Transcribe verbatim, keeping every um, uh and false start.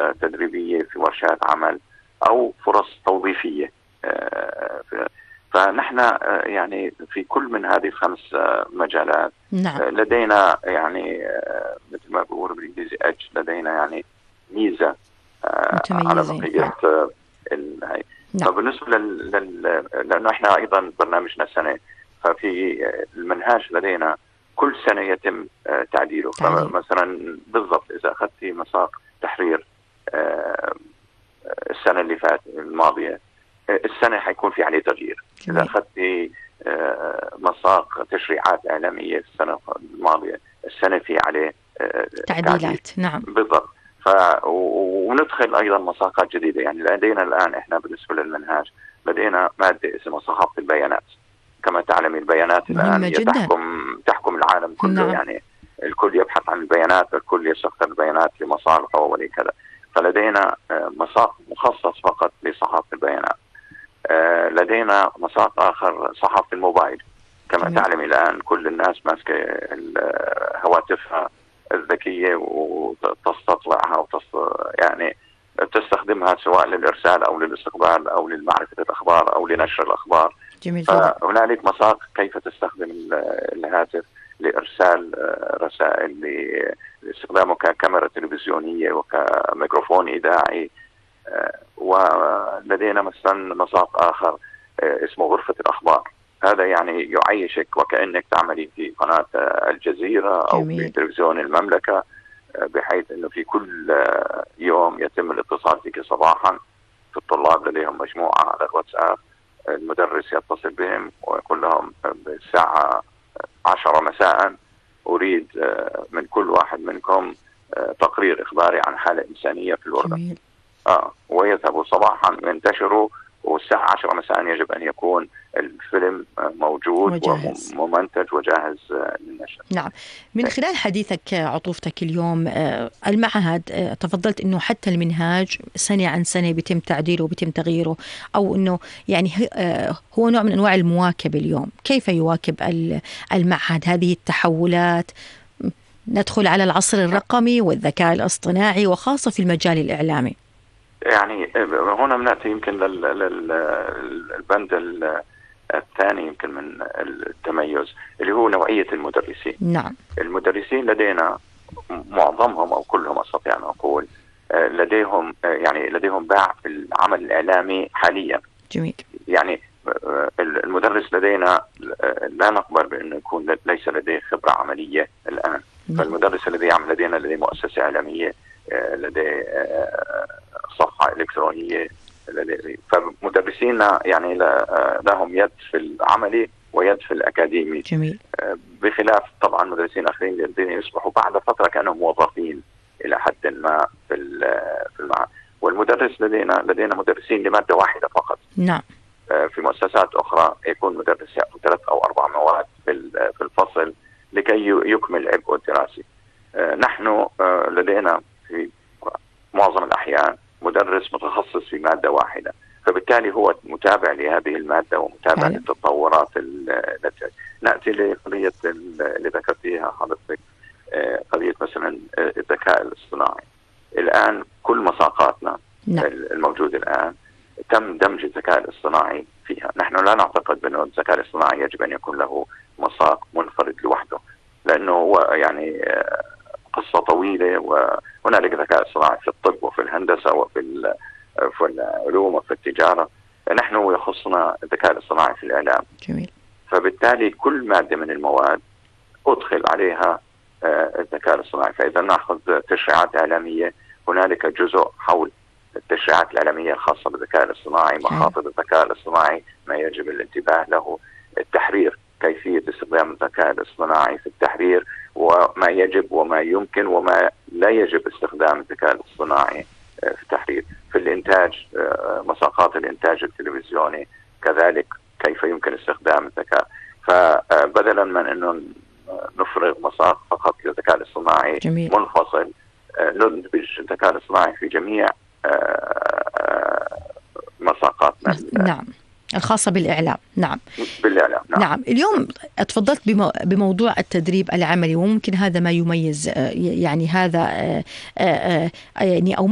تدريبية في ورشات عمل أو فرص توظيفية. فنحن يعني في كل من هذه الخمس مجالات نعم. لدينا يعني مثل ما بقول بالإنجليزي أج، لدينا يعني ميزة على بقية هاي. نعم. فبالنسبة لل... لل... لأنه إحنا أيضا برنامجنا سنة، ففي المنهاج لدينا كل سنة يتم تعديله. فمثلا بالضبط إذا أخذتي مساق تحرير السنة اللي فاتت الماضية، السنة حيكون في عليه تغيير. جميل. إذا أخذتي مساق تشريعات إعلامية السنة الماضية، السنة في عليه تعديلات. تعديل. نعم بالضبط. ف... وندخل أيضا مساقات جديدة. يعني لدينا الآن إحنا بالنسبة للمنهاج لدينا مادة اسمها صحافة البيانات. كما تعلم البيانات الآن تحكم تحكم العالم كله. نعم. يعني الكل يبحث عن البيانات، الكل يستخدم البيانات لمصالحه ولكذا. فلدينا مساق مخصص فقط لصحافة البيانات. لدينا مساق آخر صحافة الموبايل. كما م. تعلم الآن كل الناس ماسكة هواتفها الذكية وتستطلعها وتص... يعني تستخدمها سواء للإرسال أو للاستقبال أو لمعرفة الأخبار أو لنشر الأخبار. جميل. فهنالك مساق كيف تستخدم الهاتف لإرسال رسائل، لاستخدامه ككاميرا تلفزيونية وكميكروفون إذاعي. ولدينا مثلا مساق آخر اسمه غرفة الأخبار. هذا يعني يعيشك وكأنك تعملي في قناة الجزيرة أو جميل. في تلفزيون المملكة، بحيث أنه في كل يوم يتم الاتصال فيك صباحا. في الطلاب لديهم مجموعة على الواتساب، المدرس يتصل بهم ويقول لهم بالساعة عشرة مساء أريد من كل واحد منكم تقرير إخباري عن حالة إنسانية في الأردن. جميل. آه ويذهبوا صباحا ينتشروا، والساعة عشرة مساء يجب أن يكون الفيلم موجود وجاهز. وممنتج وجاهز للنشر. نعم. من خلال حديثك عطوفتك اليوم المعهد، تفضلت أنه حتى المنهاج سنة عن سنة بيتم تعديله وبيتم تغييره، أو أنه يعني هو نوع من أنواع المواكبة. اليوم كيف يواكب المعهد هذه التحولات؟ ندخل على العصر الرقمي والذكاء الاصطناعي وخاصة في المجال الإعلامي. يعني هنا بنأتي يمكن للبند الثاني يمكن من التميز اللي هو نوعية المدرسين. نعم. المدرسين لدينا معظمهم أو كلهم أستطيع أن أقول لديهم يعني لديهم باع في العمل الإعلامي حاليا. جميل. يعني المدرس لدينا لا نقبل بأنه يكون ليس لديه خبرة عملية الآن. نعم. فالمدرس الذي يعمل لدينا لديه مؤسسة إعلامية، لديه صفحة إلكترونية، فمدرسينا يعني لهم يد في العملي ويد في الأكاديمي. جميل. بخلاف طبعا مدرسين آخرين الذين يصبحوا بعد فترة كأنهم موظفين إلى حد ما في في المعهد. والمدرس لدينا لدينا مدرسين لمادة واحدة فقط. نعم. في مؤسسات أخرى يكون مدرس يأخذ ثلاث أو أربع مواد في الفصل لكي يكمل العبء الدراسي. نحن لدينا في معظم الأحيان مدرس متخصص في مادة واحدة، فبالتالي هو متابع لهذه المادة ومتابع أيوة. للتطورات التي نأتي لقضية اللي ذكرتيها حضرتك، قضية مثلا الذكاء الاصطناعي. الآن كل مساقاتنا نعم. الموجودة الآن تم دمج الذكاء الاصطناعي فيها. نحن لا نعتقد بأنه الذكاء الاصطناعي يجب أن يكون له مساق منفرد لوحده، لأنه هو يعني قصة طويلة، وهنالك ذكاء اصطناعي في الطب وفي الهندسة وفي في العلوم وفي التجارة. نحن يخصنا الذكاء الاصطناعي في الإعلام. جميل. فبالتالي كل مادة من المواد أدخل عليها الذكاء الاصطناعي. فإذا نأخذ تشريعات إعلامية، هنالك جزء حول التشريعات الإعلامية الخاصة بالذكاء الاصطناعي، مخاطر الذكاء الاصطناعي، ما يجب الانتباه له، التحرير، كيفية استخدام الذكاء الاصطناعي في التحرير، وما يجب وما يمكن وما لا يجب استخدام الذكاء الاصطناعي في التحرير، في الإنتاج، مساقات الإنتاج التلفزيوني كذلك كيف يمكن استخدام الذكاء. فبدلا من أنه نفرغ مساق فقط للذكاء الاصطناعي جميل. منفصل، ندمج الذكاء الاصطناعي في جميع مساقاتنا. نعم، الخاصة بالإعلام. نعم. بالإعلام. نعم. نعم. اليوم تفضلت بموضوع التدريب العملي، وممكن هذا ما يميز يعني هذا يعني أو